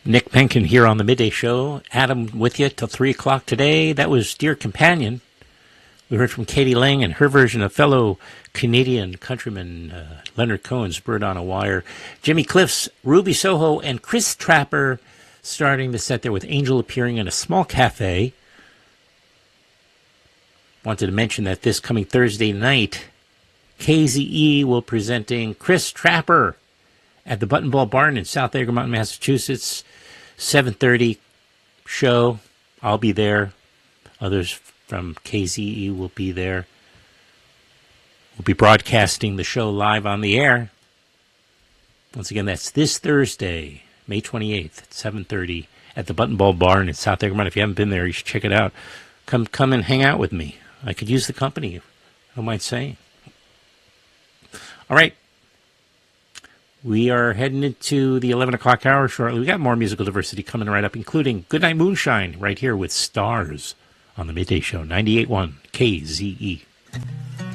Nick Penkin here on the Midday Show. Adam with you till 3 o'clock today. That was Dear Companion. We heard from Katie Lang and her version of fellow Canadian countryman Leonard Cohen's Bird on a Wire. Jimmy Cliff's Ruby Soho and Chris Trapper starting the set there with Angel appearing in a small cafe. Wanted to mention that this coming Thursday night, KZE will presenting Chris Trapper at the Button Ball Barn in South Egremont, Massachusetts. 7:30 show. I'll be there. Others from KZE will be there. We'll be broadcasting the show live on the air. Once again, that's this Thursday, May 28th at 7:30 at the Button Ball Barn in South Egremont. If you haven't been there, you should check it out. Come and hang out with me. I could use the company, I don't mind saying. All right. We are heading into the 11 o'clock hour shortly. We got more musical diversity coming right up, including Goodnight Moonshine right here with Stars on the Midday Show, 98.1 KZE.